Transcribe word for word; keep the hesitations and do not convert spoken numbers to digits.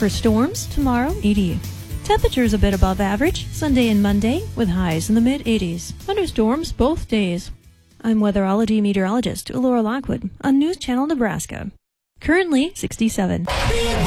For storms, tomorrow, eighty. Temperatures a bit above average, Sunday and Monday, with highs in the mid-eighties. Thunderstorms both days. I'm weatherology meteorologist Laura Lockwood on News Channel Nebraska. Currently, sixty-seven.